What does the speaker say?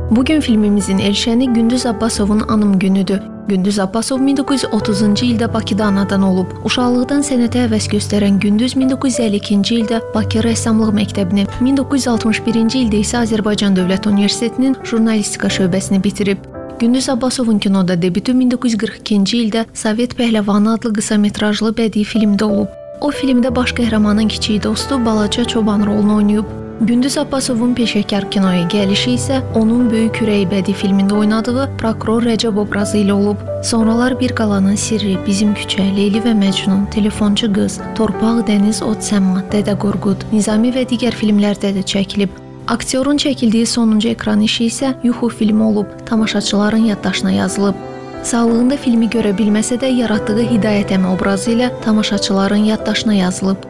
Bugün filmimizin elçəni Gündüz Abbasovun anım günüdür. Gündüz Abbasov 1930-cu ildə Bakıda anadan olub. Uşaqlıqdan sənətə həvəs göstərən Gündüz 1952-ci ildə Bakı Rəssamlıq Məktəbini, 1961-ci ildə isə Azərbaycan Dövlət Universitetinin jurnalistika şöbəsini bitirib. Gündüz Abbasovun kinoda debütü 1942-ci ildə Sovet Pəhləvanı adlı qısametrajlı bədii filmdə olub. O filmdə baş qəhrəmanın kiçik dostu Balaca Çoban rolunu oynayıb. Gündüz Abbasovun peşəkar kinoya gəlişi isə onun Böyük Ürək bədii filmində oynadığı prokuror Rəcəb obrazı ilə olub. Sonralar Bir qalanın sirri, Bizim küçə, Leyli və Məcnun, Telefonçu qız, Torpaq, Dəniz, Od Səma, Dədə Qorqud, Nizami və digər filmlərdə də çəkilib. Aktyorun çəkildiyi sonuncu ekran işi isə Yuxu filmi olub, tamaşaçıların yaddaşına yazılıb. Sağlığında filmi görə bilməsə də yaratdığı Hidayət əmi obrazı ilə tamaşaçıların yaddaşına yazılıb.